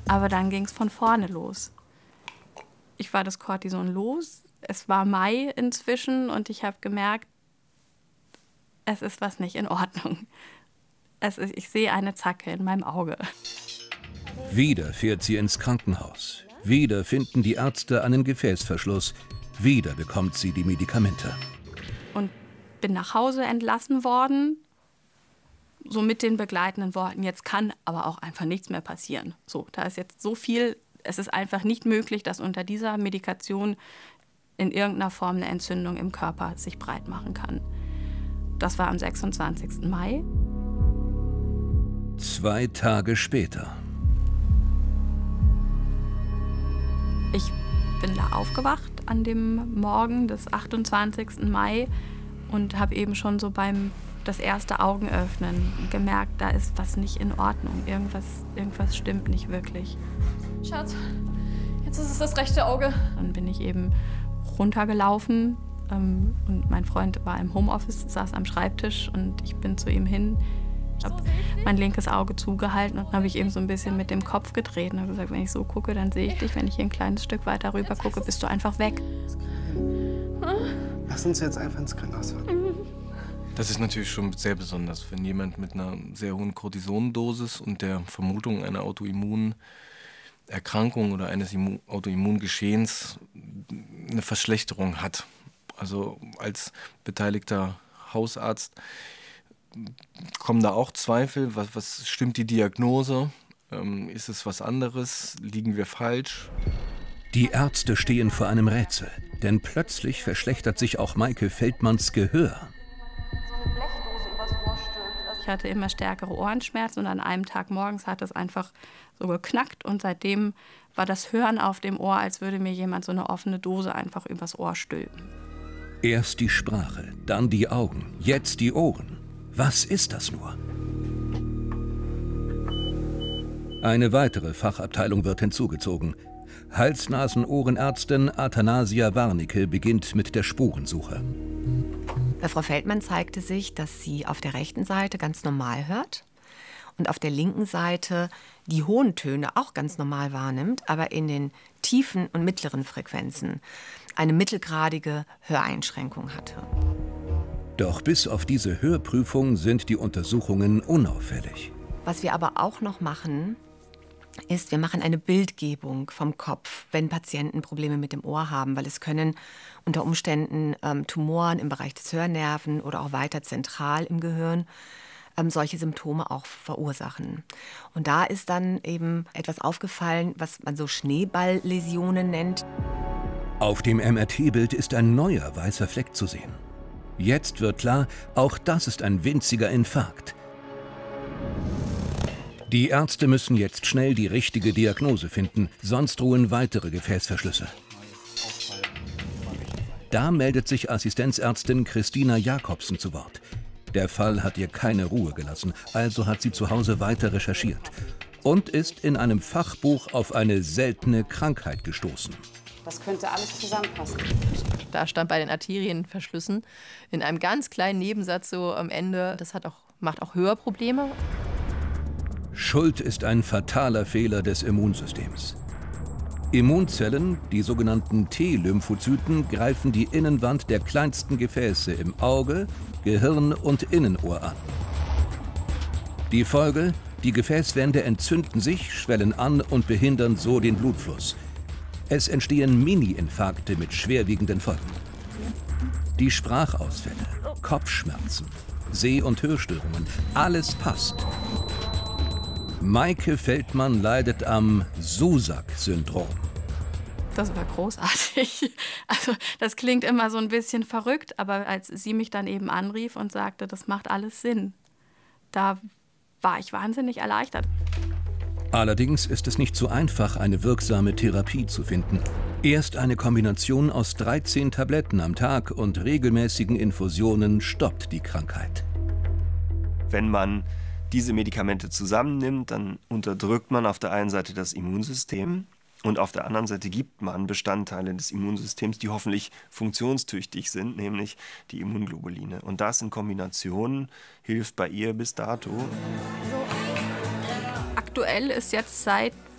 Aber dann ging es von vorne los. Ich war das Cortison los. Es war Mai inzwischen und ich habe gemerkt, es ist was nicht in Ordnung. Ich sehe eine Zacke in meinem Auge. Wieder fährt sie ins Krankenhaus. Wieder finden die Ärzte einen Gefäßverschluss. Wieder bekommt sie die Medikamente. Und bin nach Hause entlassen worden, so mit den begleitenden Worten, jetzt kann aber auch einfach nichts mehr passieren. So, da ist jetzt so viel, es ist einfach nicht möglich, dass unter dieser Medikation in irgendeiner Form eine Entzündung im Körper sich breit machen kann. Das war am 26. Mai. 2 Tage später. Ich bin da aufgewacht an dem Morgen des 28. Mai und habe eben schon so beim das erste Augenöffnen gemerkt, da ist was nicht in Ordnung. Irgendwas stimmt nicht wirklich. Schatz, jetzt ist es das rechte Auge. Dann bin ich eben runtergelaufen und mein Freund war im Homeoffice, saß am Schreibtisch und ich bin zu ihm hin. Ich habe mein linkes Auge zugehalten und habe ich eben so ein bisschen mit dem Kopf gedreht und habe gesagt, wenn ich so gucke, dann sehe ich dich. Wenn ich hier ein kleines Stück weiter rüber gucke, bist du einfach weg. Lass uns jetzt einfach ins Krankenhaus fahren. Das ist natürlich schon sehr besonders, wenn jemand mit einer sehr hohen Cortisondosis und der Vermutung einer Autoimmunerkrankung oder eines Autoimmungeschehens eine Verschlechterung hat. Also als beteiligter Hausarzt kommen da auch Zweifel. Was stimmt die Diagnose? Ist es was anderes? Liegen wir falsch? Die Ärzte stehen vor einem Rätsel, denn plötzlich verschlechtert sich auch Maike Feldmanns Gehör. Ich hatte immer stärkere Ohrenschmerzen und an einem Tag morgens hat es einfach so geknackt und seitdem war das Hören auf dem Ohr, als würde mir jemand so eine offene Dose einfach übers Ohr stülpen. Erst die Sprache, dann die Augen, jetzt die Ohren. Was ist das nur? Eine weitere Fachabteilung wird hinzugezogen. Hals-Nasen-Ohrenärztin Athanasia Warnecke beginnt mit der Spurensuche. Bei Frau Feldmann zeigte sich, dass sie auf der rechten Seite ganz normal hört und auf der linken Seite die hohen Töne auch ganz normal wahrnimmt, aber in den tiefen und mittleren Frequenzen eine mittelgradige Höreinschränkung hatte. Doch bis auf diese Hörprüfung sind die Untersuchungen unauffällig. Was wir aber auch noch machen, ist, wir machen eine Bildgebung vom Kopf, wenn Patienten Probleme mit dem Ohr haben, weil es können unter Umständen Tumoren im Bereich des Hörnerven oder auch weiter zentral im Gehirn solche Symptome auch verursachen. Und da ist dann eben etwas aufgefallen, was man so Schneeballläsionen nennt. Auf dem MRT-Bild ist ein neuer weißer Fleck zu sehen. Jetzt wird klar, auch das ist ein winziger Infarkt. Die Ärzte müssen jetzt schnell die richtige Diagnose finden, sonst drohen weitere Gefäßverschlüsse. Da meldet sich Assistenzärztin Christina Jakobsen zu Wort. Der Fall hat ihr keine Ruhe gelassen, also hat sie zu Hause weiter recherchiert und ist in einem Fachbuch auf eine seltene Krankheit gestoßen. Das könnte alles zusammenpassen. Da stand bei den Arterienverschlüssen in einem ganz kleinen Nebensatz so am Ende, das macht auch Hörprobleme. Schuld ist ein fataler Fehler des Immunsystems. Immunzellen, die sogenannten T-Lymphozyten, greifen die Innenwand der kleinsten Gefäße im Auge, Gehirn und Innenohr an. Die Folge: die Gefäßwände entzünden sich, schwellen an und behindern so den Blutfluss. Es entstehen Mini-Infarkte mit schwerwiegenden Folgen. Die Sprachausfälle, Kopfschmerzen, Seh- und Hörstörungen, alles passt. Maike Feldmann leidet am Susak-Syndrom. Das war großartig. Also das klingt immer so ein bisschen verrückt, aber als sie mich dann eben anrief und sagte, das macht alles Sinn, da war ich wahnsinnig erleichtert. Allerdings ist es nicht so einfach, eine wirksame Therapie zu finden. Erst eine Kombination aus 13 Tabletten am Tag und regelmäßigen Infusionen stoppt die Krankheit. Wenn man diese Medikamente zusammennimmt, dann unterdrückt man auf der einen Seite das Immunsystem und auf der anderen Seite gibt man Bestandteile des Immunsystems, die hoffentlich funktionstüchtig sind, nämlich die Immunglobuline. Und das in Kombination hilft bei ihr bis dato. Aktuell ist jetzt seit